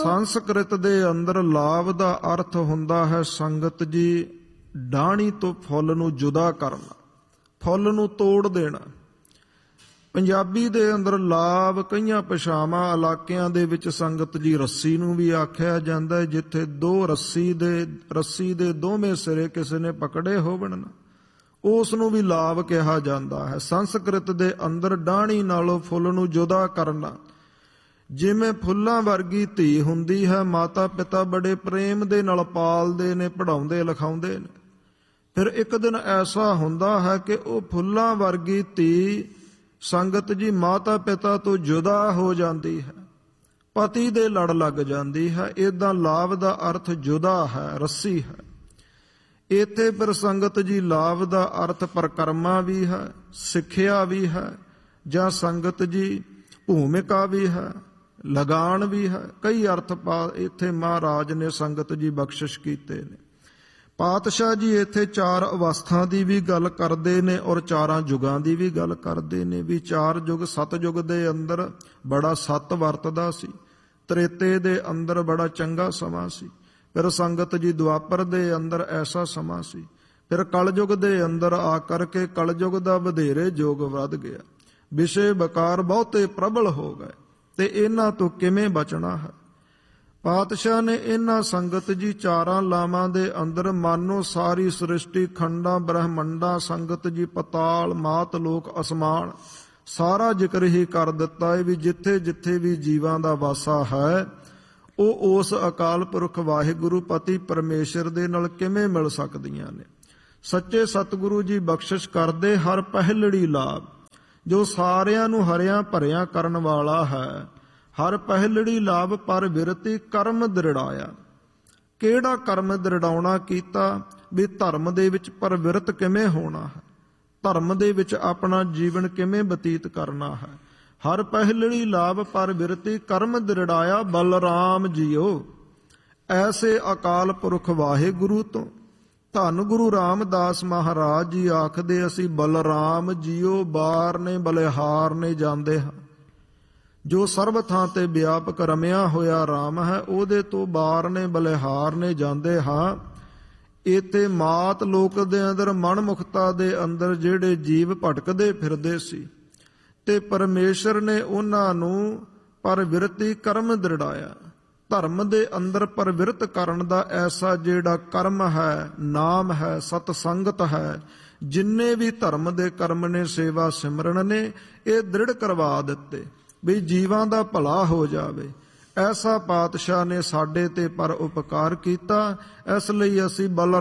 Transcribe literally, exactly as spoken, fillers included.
ਸੰਸਕ੍ਰਿਤ ਦੇ ਅੰਦਰ ਲਾਭ ਦਾ ਅਰਥ ਹੁੰਦਾ ਹੈ ਸੰਗਤ ਜੀ ਡਾਹਣੀ ਤੋਂ ਫੁੱਲ ਨੂੰ ਜੁਦਾ ਕਰਨਾ, ਫੁੱਲ ਨੂੰ ਤੋੜ ਦੇਣਾ। ਪੰਜਾਬੀ ਦੇ ਅੰਦਰ ਲਾਭ ਕਈਆਂ ਭਾਸ਼ਾਵਾਂ ਇਲਾਕਿਆਂ ਦੇ ਵਿੱਚ ਸੰਗਤ ਜੀ ਰੱਸੀ ਨੂੰ ਵੀ ਆਖਿਆ ਜਾਂਦਾ ਹੈ। ਜਿੱਥੇ ਦੋ ਰੱਸੀ ਦੇ ਰੱਸੀ ਦੇ ਦੋਵੇਂ ਸਿਰੇ ਕਿਸੇ ਨੇ ਪਕੜੇ ਹੋਵਣ ਨਾ, ਉਸ ਨੂੰ ਵੀ ਲਾਭ ਕਿਹਾ ਜਾਂਦਾ ਹੈ। ਸੰਸਕ੍ਰਿਤ ਦੇ ਅੰਦਰ ਡਾਹਣੀ ਨਾਲੋਂ ਫੁੱਲ ਨੂੰ ਜੁਦਾ ਕਰਨਾ। ਜਿਵੇਂ ਫੁੱਲਾਂ ਵਰਗੀ ਧੀ ਹੁੰਦੀ ਹੈ, ਮਾਤਾ ਪਿਤਾ ਬੜੇ ਪ੍ਰੇਮ ਦੇ ਨਾਲ ਪਾਲਦੇ ਨੇ, ਪੜ੍ਹਾਉਂਦੇ ਲਿਖਾਉਂਦੇ ਨੇ। ਫਿਰ ਇੱਕ ਦਿਨ ਐਸਾ ਹੁੰਦਾ ਹੈ ਕਿ ਉਹ ਫੁੱਲਾਂ ਵਰਗੀ ਧੀ ਸੰਗਤ ਜੀ ਮਾਤਾ ਪਿਤਾ ਤੋਂ ਜੁਦਾ ਹੋ ਜਾਂਦੀ ਹੈ, ਪਤੀ ਦੇ ਲੜ ਲੱਗ ਜਾਂਦੀ ਹੈ। ਏਦਾਂ ਲਾਭ ਦਾ ਅਰਥ ਜੁਦਾ ਹੈ, ਰੱਸੀ ਹੈ। ਇੱਥੇ ਫਿਰ ਸੰਗਤ ਜੀ ਲਾਭ ਦਾ ਅਰਥ ਪਰਕਰਮਾ ਵੀ ਹੈ, ਸਿੱਖਿਆ ਵੀ ਹੈ, ਜਾਂ ਸੰਗਤ ਜੀ ਭੂਮਿਕਾ ਵੀ ਹੈ, ਲਗਾਨ ਵੀ ਹੈ। ਕਈ ਅਰਥ ਪਾ ਇੱਥੇ ਮਹਾਰਾਜ ਨੇ ਸੰਗਤ ਜੀ ਬਖਸ਼ਿਸ਼ ਕੀਤੇ ਨੇ। ਪਾਤਸ਼ਾਹ ਜੀ ਇੱਥੇ ਚਾਰ ਅਵਸਥਾ ਦੀ ਵੀ ਗੱਲ ਕਰਦੇ ਨੇ ਔਰ ਚਾਰਾਂ ਯੁਗਾਂ ਦੀ ਵੀ ਗੱਲ ਕਰਦੇ ਨੇ ਵੀ ਚਾਰ ਯੁਗ, ਸਤਯੁਗ ਦੇ ਅੰਦਰ ਬੜਾ ਸਤ ਵਰਤਦਾ ਸੀ, ਤ੍ਰੇਤੇ ਦੇ ਅੰਦਰ ਬੜਾ ਚੰਗਾ ਸਮਾਂ ਸੀ, ਫਿਰ ਸੰਗਤ ਜੀ ਦੁਆਪਰ ਦੇ ਅੰਦਰ ਐਸਾ ਸਮਾਂ ਸੀ, ਫਿਰ ਕਲਯੁਗ ਦੇ ਅੰਦਰ ਆ ਕਰਕੇ ਕਲਯੁਗ ਦਾ ਵਧੇਰੇ ਯੁਗ ਵੱਧ ਗਿਆ, ਵਿਸ਼ੇ ਵਿਕਾਰ ਬਹੁਤੇ ਪ੍ਰਬਲ ਹੋ ਗਏ ਤੇ ਇਹਨਾਂ ਤੋਂ ਕਿਵੇਂ ਬਚਣਾ ਹੈ। ਪਾਤਸ਼ਾਹ ਨੇ ਇਹਨਾਂ ਸੰਗਤ ਜੀ ਚਾਰਾਂ ਲਾਵਾਂ ਦੇ ਅੰਦਰ ਮਾਨੋ ਸਾਰੀ ਸ੍ਰਿਸ਼ਟੀ, ਖੰਡਾਂ ਬ੍ਰਹਮੰਡਾਂ, ਸੰਗਤ ਜੀ ਪਤਾਲ, ਮਾਤ ਲੋਕ, ਅਸਮਾਨ, ਸਾਰਾ ਜ਼ਿਕਰ ਹੀ ਕਰ ਦਿੱਤਾ ਹੈ ਵੀ ਜਿੱਥੇ ਜਿੱਥੇ ਵੀ ਜੀਵਾਂ ਦਾ ਵਾਸਾ ਹੈ ਉਹ ਉਸ ਅਕਾਲ ਪੁਰਖ ਵਾਹਿਗੁਰੂ ਪਤੀ ਪਰਮੇਸ਼ਰ ਦੇ ਨਾਲ ਕਿਵੇਂ ਮਿਲ ਸਕਦੀਆਂ ਨੇ। ਸੱਚੇ ਸਤਿਗੁਰੂ ਜੀ ਬਖਸ਼ਿਸ਼ ਕਰਦੇ ਹਰ ਪਹਿਲੜੀ ਲਾਭ, ਜੋ ਸਾਰਿਆਂ ਨੂੰ ਹਰਿਆਂ ਭਰਿਆਂ ਕਰਨ ਵਾਲਾ ਹੈ। ਹਰ ਪਹਿਲੜੀ ਲਾਭ ਪਰ ਬਿਰਤੀ ਕਰਮ ਦ੍ਰਿੜਾਇਆ। ਕਿਹੜਾ ਕਰਮ ਦ੍ਰਿੜਾਉਣਾ ਕੀਤਾ ਵੀ ਧਰਮ ਦੇ ਵਿੱਚ ਪਰਵਿਰਤ ਕਿਵੇਂ ਹੋਣਾ ਹੈ, ਧਰਮ ਦੇ ਵਿੱਚ ਆਪਣਾ ਜੀਵਨ ਕਿਵੇਂ ਬਤੀਤ ਕਰਨਾ ਹੈ। ਹਰ ਪਹਿਲੜੀ ਲਾਭ ਪਰ ਬਿਰਤੀ ਕਰਮ ਦ੍ਰਿੜਾਇਆ ਬਲਰਾਮ ਜੀਓ। ਐਸੇ ਅਕਾਲ ਪੁਰਖ ਵਾਹਿਗੁਰੂ ਤੋਂ ਧੰਨ ਗੁਰੂ ਰਾਮਦਾਸ ਮਹਾਰਾਜ ਜੀ ਆਖਦੇ ਅਸੀਂ ਬਲਰਾਮ ਜੀਓ ਬਾਰ ਨੇ ਬਲਿਹਾਰ ਨੇ ਜਾਂਦੇ ਹਾਂ। ਜੋ ਸਰਬ ਥਾਂ ਤੇ ਵਿਆਪਕ ਰਮਿਆ ਹੋਇਆ ਰਾਮ ਹੈ ਉਹਦੇ ਤੋਂ ਬਾਰ ਨੇ ਬਲਿਹਾਰ ਨੇ ਜਾਂਦੇ ਹਾਂ। ਇੱਥੇ ਮਾਤ ਲੋਕ ਦੇ ਅੰਦਰ ਮਨਮੁਖਤਾ ਦੇ ਅੰਦਰ ਜਿਹੜੇ ਜੀਵ ਭਟਕਦੇ ਫਿਰਦੇ ਸੀ ਤੇ ਪਰਮੇਸ਼ਰ ਨੇ ਉਹਨਾਂ ਨੂੰ ਪਰਵਿਰਤੀ ਕਰਮ ਦ੍ਰਿੜਾਇਆ। ਧਰਮ ਦੇ ਅੰਦਰ ਪਰਵਿਰਤ ਕਰਨ ਦਾ ਐਸਾ ਜਿਹੜਾ ਕਰਮ ਹੈ, ਨਾਮ ਹੈ, ਸਤ ਸੰਗਤ ਹੈ, ਜਿੰਨੇ ਵੀ ਧਰਮ ਦੇ ਕਰਮ ਨੇ, ਸੇਵਾ ਸਿਮਰਨ ਨੇ, ਇਹ ਦ੍ਰਿੜ ਕਰਵਾ ਦਿੱਤੇ ਵੀ ਜੀਵਾਂ ਦਾ ਭਲਾ ਹੋ ਜਾਵੇ। ਐਸਾ ਪਾਤਸ਼ਾਹ ਨੇ ਸਾਡੇ ਤੇ ਪਰ ਉਪਕਾਰ ਕੀਤਾ। ਇਸ ਲਈ ਅਸੀਂ ਬਲ